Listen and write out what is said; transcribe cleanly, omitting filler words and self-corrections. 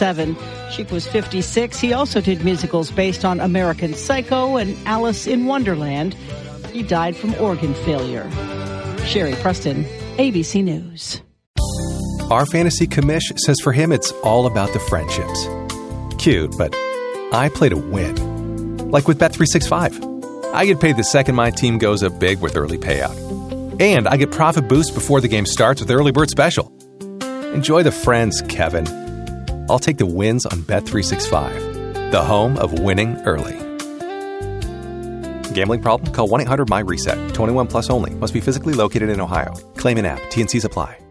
2007. She was 56. He also did musicals based on American Psycho and Alice in Wonderland. He died from organ failure. Sherry Preston, ABC News. Our fantasy commish says for him it's all about the friendships. Cute, but I play to win. Like with Bet365. I get paid the second my team goes up big with early payout. And I get profit boost before the game starts with Early Bird Special. Enjoy the friends, Kevin. I'll take the wins on Bet365, the home of winning early. Gambling problem? Call 1-800-MY-RESET. 21 plus only. Must be physically located in Ohio. Claim in app. T&Cs apply.